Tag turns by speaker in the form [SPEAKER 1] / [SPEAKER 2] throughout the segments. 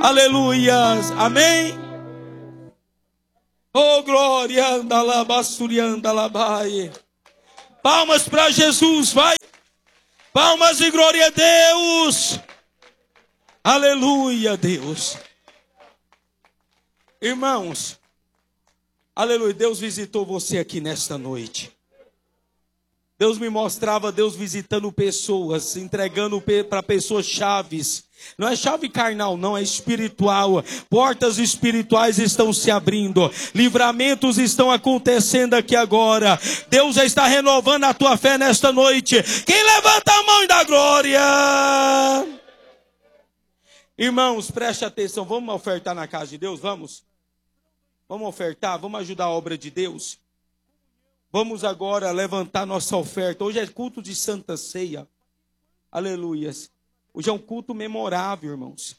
[SPEAKER 1] Aleluias. Amém. Oh, glória, andalabassuriandalabai. Palmas para Jesus, vai. Palmas e glória a Deus. Aleluia, Deus. Irmãos, aleluia, Deus visitou você aqui nesta noite. Deus me mostrava Deus visitando pessoas, entregando para pessoas chaves. Não é chave carnal, não, é espiritual. Portas espirituais estão se abrindo. Livramentos estão acontecendo aqui agora. Deus já está renovando a tua fé nesta noite. Quem levanta a mão e dá glória? Irmãos, preste atenção. Vamos ofertar na casa de Deus? Vamos? Vamos ofertar? Vamos ajudar a obra de Deus? Vamos agora levantar nossa oferta. Hoje é culto de Santa Ceia. Aleluias. Hoje é um culto memorável, irmãos.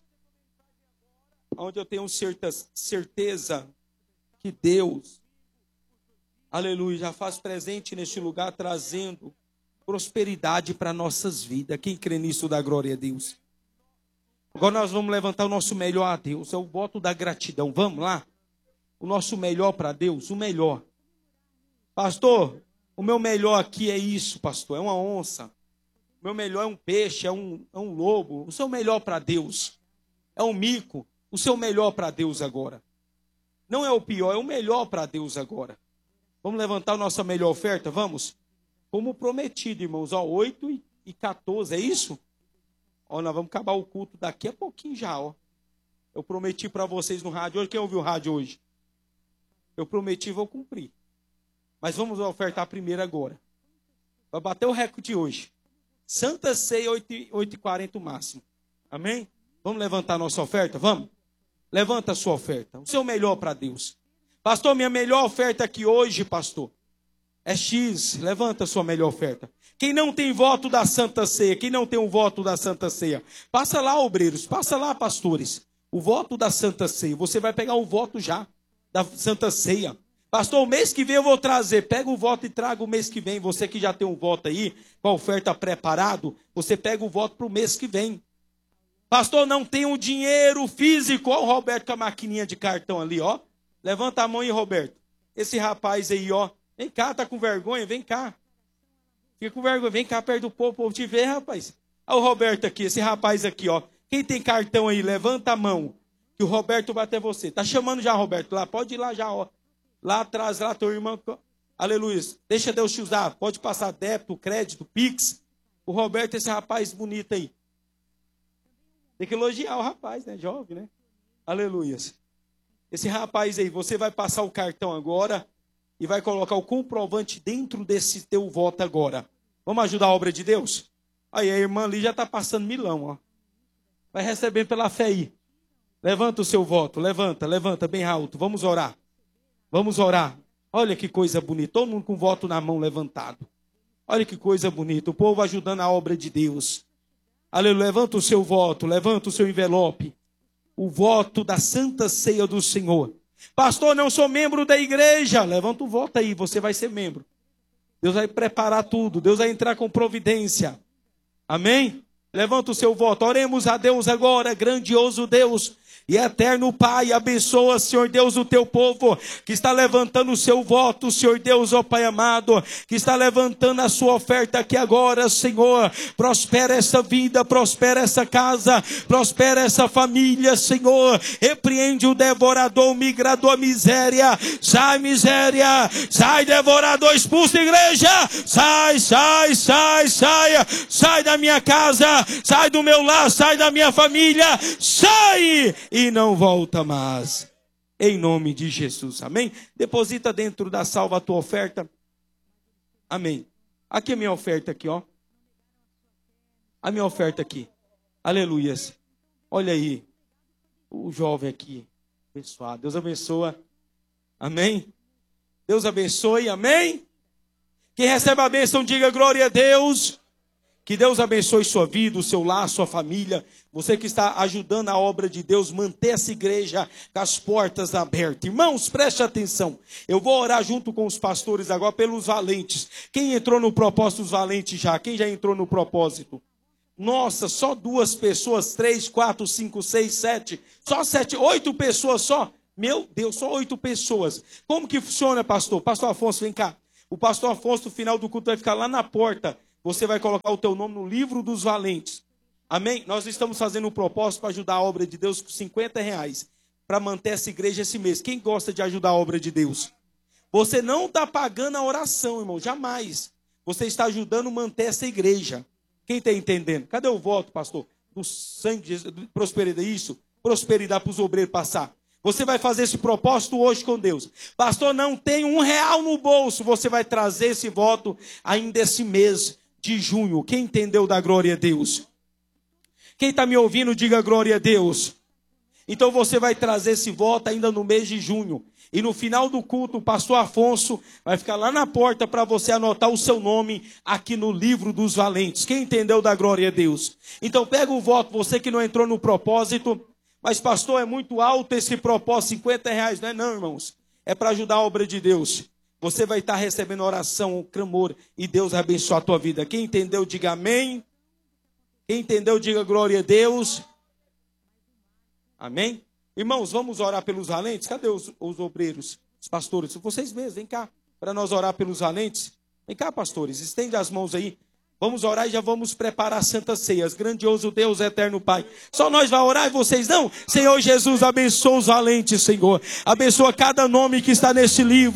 [SPEAKER 1] Onde eu tenho certeza que Deus, aleluia, já faz presente neste lugar, trazendo prosperidade para nossas vidas. Quem crê nisso dá glória a Deus. Agora nós vamos levantar o nosso melhor a Deus. É o voto da gratidão. Vamos lá? O nosso melhor para Deus, o melhor. Pastor, o meu melhor aqui é isso, pastor, é uma onça. O meu melhor é um peixe, é um lobo. O seu melhor para Deus é um mico. O seu melhor para Deus agora. Não é o pior, é o melhor para Deus agora. Vamos levantar a nossa melhor oferta? Vamos? Como prometido, irmãos, ó, 8h14, é isso? Ó, nós vamos acabar o culto daqui a pouquinho já, ó. Eu prometi para vocês no rádio hoje. Quem ouviu o rádio hoje? Eu prometi e vou cumprir. Mas vamos ofertar primeiro agora. Vai bater o recorde de hoje. Santa Ceia, 8h40 o máximo. Amém? Vamos levantar a nossa oferta? Vamos? Levanta a sua oferta. O seu melhor para Deus. Pastor, minha melhor oferta aqui hoje, pastor, é X. Levanta a sua melhor oferta. Quem não tem voto da Santa Ceia, quem não tem um voto da Santa Ceia, passa lá, obreiros, passa lá, pastores. O voto da Santa Ceia. Você vai pegar o voto já da Santa Ceia. Pastor, o mês que vem eu vou trazer. Pega o voto e traga o mês que vem. Você que já tem um voto aí, com a oferta preparado, você pega o voto para o mês que vem. Pastor, não tem um dinheiro físico. Olha o Roberto com a maquininha de cartão ali, ó. Levanta a mão aí, Roberto. Esse rapaz aí, ó. Vem cá, tá com vergonha? Vem cá. Fica com vergonha. Vem cá perto do povo, o povo te vê, rapaz. Olha o Roberto aqui, esse rapaz aqui, ó. Quem tem cartão aí, levanta a mão. Que o Roberto vai até você. Tá chamando já, Roberto, lá. Pode ir lá já, ó. Lá atrás, lá, teu irmão. Aleluia. Deixa Deus te usar. Pode passar débito, crédito, Pix. O Roberto, esse rapaz bonito aí. Tem que elogiar o rapaz, né? Jovem, né? Aleluia. Esse rapaz aí, você vai passar o cartão agora e vai colocar o comprovante dentro desse teu voto agora. Vamos ajudar a obra de Deus? Aí a irmã ali já está passando milão, ó. Vai recebendo pela fé aí. Levanta o seu voto. Levanta bem alto. Vamos orar. Vamos orar. Olha que coisa bonita. Todo mundo com o voto na mão levantado. Olha que coisa bonita. O povo ajudando a obra de Deus. Aleluia. Levanta o seu voto. Levanta o seu envelope. O voto da Santa Ceia do Senhor. Pastor, não sou membro da igreja. Levanta o voto aí. Você vai ser membro. Deus vai preparar tudo. Deus vai entrar com providência. Amém? Levanta o seu voto. Oremos a Deus agora. Grandioso Deus e eterno Pai, abençoa, Senhor Deus, o teu povo que está levantando o seu voto, Senhor Deus, ó Pai amado, que está levantando a sua oferta aqui agora, Senhor. Prospera essa vida, prospera essa casa, prospera essa família, Senhor. Repreende o devorador, o migrador, miséria, sai devorador, expulsa a igreja, sai da minha casa, sai do meu lar, sai da minha família, sai! E não volta mais. Em nome de Jesus. Amém? Deposita dentro da salva a tua oferta. Amém. Aqui é a minha oferta aqui, ó. A minha oferta aqui. Aleluias. Olha aí. O jovem aqui. Abençoado. Deus abençoa. Amém? Deus abençoe. Amém? Quem recebe a bênção, diga glória a Deus. Que Deus abençoe sua vida, o seu lar, sua família. Você que está ajudando a obra de Deus, manter essa igreja com as portas abertas. Irmãos, preste atenção. Eu vou orar junto com os pastores agora pelos valentes. Quem entrou no propósito dos valentes já? Quem já entrou no propósito? Nossa, só 2 pessoas, 3, 4, 5, 6, 7, só 7, 8 pessoas só. Meu Deus, só 8 pessoas. Como que funciona, pastor? Pastor Afonso, vem cá. O pastor Afonso, no final do culto, vai ficar lá na porta. Você vai colocar o teu nome no livro dos valentes. Amém? Nós estamos fazendo um propósito para ajudar a obra de Deus com R$50 para manter essa igreja esse mês. Quem gosta de ajudar a obra de Deus? Você não está pagando a oração, irmão, jamais. Você está ajudando a manter essa igreja. Quem está entendendo? Cadê o voto, pastor? Do sangue de prosperidade, isso? Prosperidade para os obreiros passar. Você vai fazer esse propósito hoje com Deus. Pastor, não tem R$1 no bolso. Você vai trazer esse voto ainda esse mês de junho. Quem entendeu da glória a Deus? Quem está me ouvindo, diga glória a Deus. Então você vai trazer esse voto ainda no mês de junho. E no final do culto, o pastor Afonso vai ficar lá na porta para você anotar o seu nome aqui no livro dos valentes. Quem entendeu da glória a Deus? Então pega o voto, você que não entrou no propósito. Mas pastor, é muito alto esse propósito, R$50, não é não, irmãos. É para ajudar a obra de Deus. Você vai estar recebendo oração, clamor, e Deus vai abençoar a tua vida. Quem entendeu, diga amém. Quem entendeu, diga glória a Deus. Amém? Irmãos, vamos orar pelos valentes? Cadê os obreiros, os pastores? Vocês mesmos, vem cá, para nós orar pelos valentes. Vem cá, pastores, estende as mãos aí. Vamos orar e já vamos preparar a Santa Ceia. Grandioso Deus, eterno Pai. Só nós vamos orar e vocês não? Senhor Jesus, abençoa os valentes, Senhor. Abençoa cada nome que está nesse livro.